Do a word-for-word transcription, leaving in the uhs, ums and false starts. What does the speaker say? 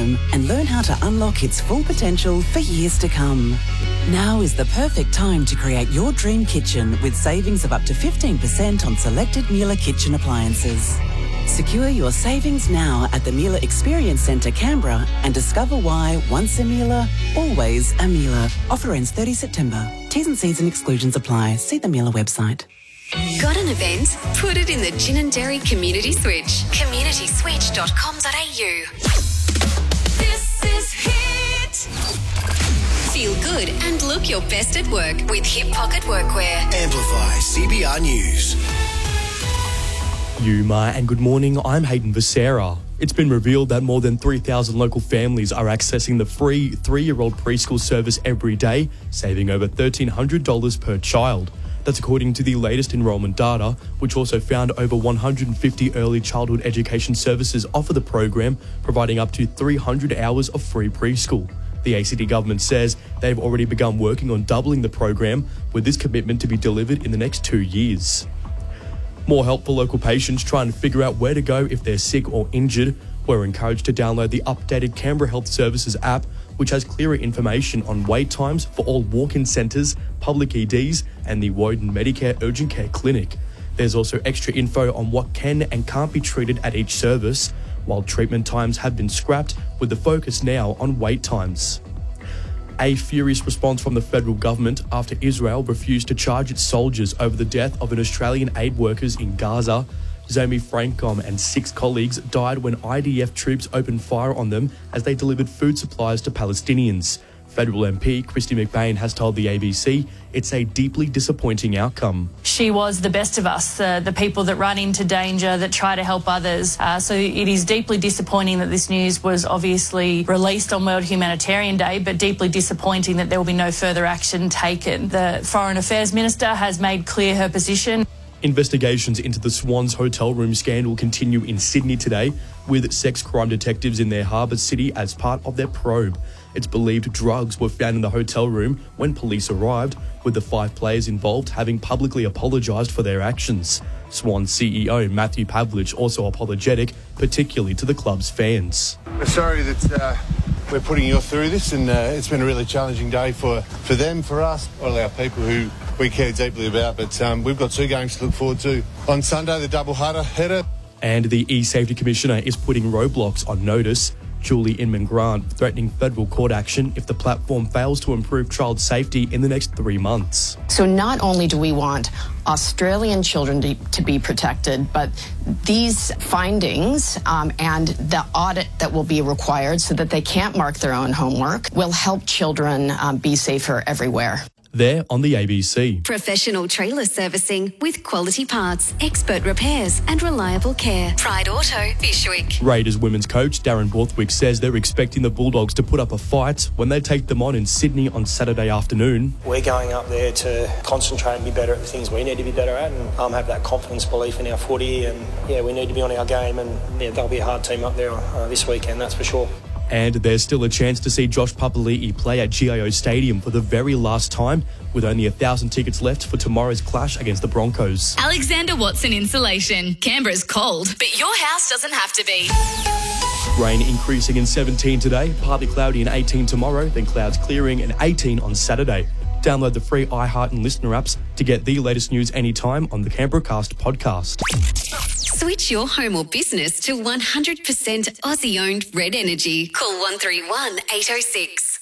home and learn how to unlock its full potential for years to come. Now is the perfect time to create your dream kitchen with savings of up to fifteen percent on selected Miele kitchen appliances. Secure your savings now at the Miele Experience Centre, Canberra, and discover why once a Miele, always a Miele. Offer ends thirtieth of September. T's and C's and exclusions apply. See the Miele website. Got an event? Put it in the Gin and Dairy Community Switch. community switch dot com dot a u. This is Hit. Feel good and look your best at work with Hip Pocket Workwear. Amplify C B R News. Yuma and good morning, I'm Hayden Becerra. It's been revealed that more than three thousand local families are accessing the free three-year-old preschool service every day, saving over one thousand three hundred dollars per child. That's according to the latest enrolment data, which also found over one hundred fifty early childhood education services offer the program, providing up to three hundred hours of free preschool. The A C T government says they've already begun working on doubling the program, with this commitment to be delivered in the next two years. More help for local patients trying to figure out where to go if they're sick or injured. We're encouraged to download the updated Canberra Health Services app, which has clearer information on wait times for all walk-in centres, public E Ds and the Woden Medicare Urgent Care Clinic. There's also extra info on what can and can't be treated at each service, while treatment times have been scrapped, with the focus now on wait times. A furious response from the federal government after Israel refused to charge its soldiers over the death of an Australian aid workers in Gaza. Zomi Frankom and six colleagues died when I D F troops opened fire on them as they delivered food supplies to Palestinians. Federal M P Christy McBain has told the A B C it's a deeply disappointing outcome. She was the best of us, uh, the people that run into danger, that try to help others. Uh, so it is deeply disappointing that this news was obviously released on World Humanitarian Day, but deeply disappointing that there will be no further action taken. The Foreign Affairs Minister has made clear her position. Investigations into the Swans hotel room scandal continue in Sydney today, with sex crime detectives in their harbour city as part of their probe. It's believed drugs were found in the hotel room when police arrived, with the five players involved having publicly apologised for their actions. Swan C E O Matthew Pavlich also apologetic, particularly to the club's fans. We're sorry that uh, we're putting you through this, and uh, it's been a really challenging day for, for them, for us, all our people who we care deeply about, but um, we've got two games to look forward to. On Sunday, the double header. header. And the E-Safety Commissioner is putting roadblocks on notice. Julie Inman-Grant threatening federal court action if the platform fails to improve child safety in the next three months. So not only do we want Australian children to, to be protected, but these findings um, and the audit that will be required so that they can't mark their own homework will help children um, be safer everywhere. There on the A B C. Professional trailer servicing with quality parts, expert repairs and reliable care. Pride Auto, Bishwick. Raiders women's coach Darren Borthwick says they're expecting the Bulldogs to put up a fight when they take them on in Sydney on Saturday afternoon. We're going up there to concentrate and be better at the things we need to be better at, and um, have that confidence, belief in our footy, and yeah, we need to be on our game, and yeah, they'll be a hard team up there uh, this weekend, that's for sure. And there's still a chance to see Josh Papali'i play at G I O Stadium for the very last time, with only a thousand tickets left for tomorrow's clash against the Broncos. Alexander Watson Insulation. Canberra's cold, but your house doesn't have to be. Rain increasing in seventeen today, partly cloudy and eighteen tomorrow, then clouds clearing and eighteen on Saturday. Download the free iHeart and Listener apps to get the latest news anytime on the Canberra Cast podcast. Switch your home or business to one hundred percent Aussie-owned Red Energy. Call one three one, eight oh six.